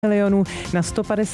milionů na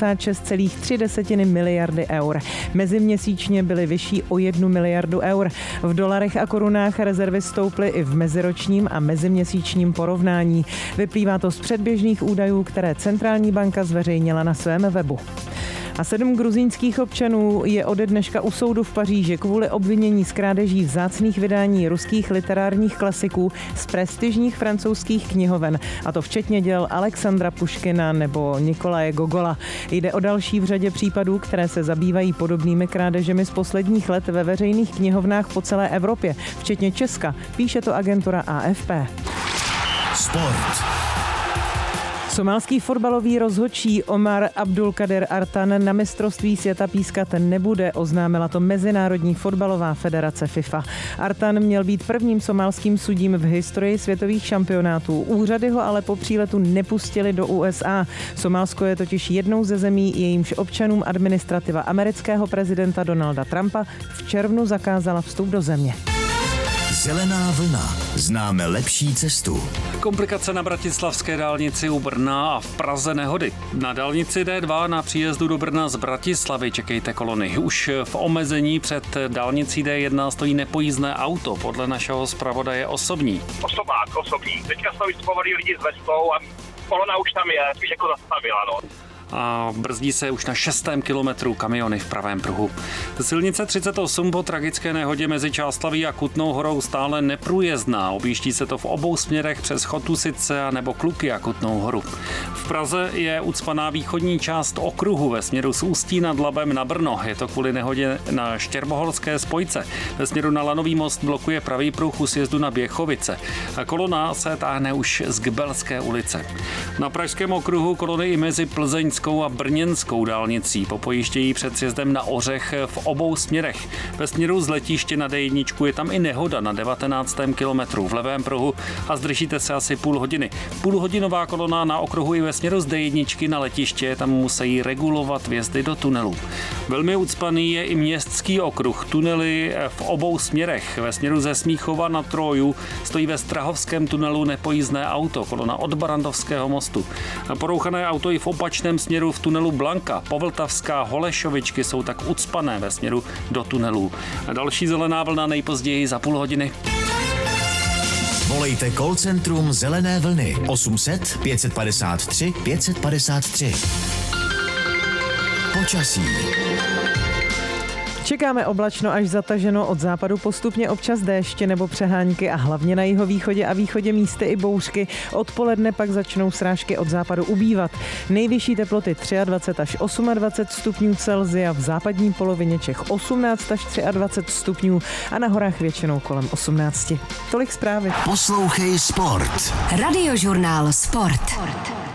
156,3 miliardy eur. Meziměsíčně byly vyšší o 1 miliardu eur. V dolarech a korunách rezervy stouply i v meziročním a meziměsíčním porovnání. Vyplývá to z předběžných údajů, které centrální banka zveřejnila na svém webu. A 7 gruzínských občanů je ode dneška u soudu v Paříži kvůli obvinění z krádeží vzácných vydání ruských literárních klasiků z prestižních francouzských knihoven, a to včetně děl Alexandra Puškina nebo Nikolaje Gogola. Jde o další v řadě případů, které se zabývají podobnými krádežemi z posledních let ve veřejných knihovnách po celé Evropě, včetně Česka, píše to agentura AFP. Sport. Somálský fotbalový rozhodčí Omar Abdulkader Artan na mistrovství světa pískat nebude, oznámila to Mezinárodní fotbalová federace FIFA. Artan měl být prvním somálským sudím v historii světových šampionátů. Úřady ho ale po příletu nepustili do USA. Somálsko je totiž jednou ze zemí, jejímž občanům administrativa amerického prezidenta Donalda Trumpa v červnu zakázala vstup do země. Zelená vlna. Známe lepší cestu. Komplikace na bratislavské dálnici u Brna a v Praze nehody. Na dálnici D2 na příjezdu do Brna z Bratislavy čekejte kolony. Už v omezení před dálnicí D1 stojí nepojízdné auto, podle našeho zpravodaje osobní. Osobní. Teďka jsme vystupovali lidi s vestou a kolona už tam je, spíš jako zastavila, no. A brzdí se už na 6. kilometru kamiony v pravém pruhu. Silnice 38 po tragické nehodě mezi Čáslaví a Kutnou Horou stále neprůjezdná. Objíždí se to v obou směrech přes Chotusice a nebo Kluky a Kutnou Horu. V Praze je ucpaná východní část okruhu ve směru z Ústí nad Labem na Brno. Je to kvůli nehodě na Štěrbohorské spojce. Ve směru na Lanový most blokuje pravý pruh u sjezdu na Běchovice. A kolona se táhne už z Gbelské ulice. Na pražském okruhu kolony i mezi Plzeňskou a brněnskou dálnicí. Popojištějí před sjezdem na Ořech v obou směrech. Ve směru z letiště na D1 je tam i nehoda na 19. kilometru v levém pruhu a zdržíte se asi půl hodiny. Půlhodinová kolona na okruhu i ve směru z D1 na letiště, tam musí regulovat vjezdy do tunelů. Velmi ucpaný je i městský okruh. Tunely v obou směrech. Ve směru ze Smíchova na Troju stojí ve Strahovském tunelu nepojízdné auto, kolona od Barandovského mostu. Porouchané auto i v opačném směru v tunelu Blanka. Povltavská Holešovičky jsou tak ucpané ve směru do tunelů. Další zelená vlna nejpozději za půl hodiny. Volejte call centrum Zelené vlny 800 553 553. Počasí. Čekáme oblačno až zataženo, od západu postupně občas déště nebo přehánky a hlavně na jihovýchodě a východě místy i bouřky. Odpoledne pak začnou srážky od západu ubývat. Nejvyšší teploty 23 až 28 stupňů Celsia, v západní polovině Čech 18 až 23 stupňů a na horách většinou kolem 18. Tolik zprávy. Poslouchej Sport. Radiožurnál Sport.